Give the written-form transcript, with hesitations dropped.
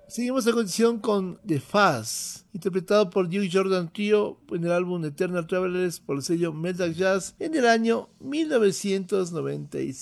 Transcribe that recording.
Seguimos a continuación con The Fuzz, interpretado por Duke Jordan Trio en el álbum Eternal Travelers por el sello Metal Jazz en el año 1995.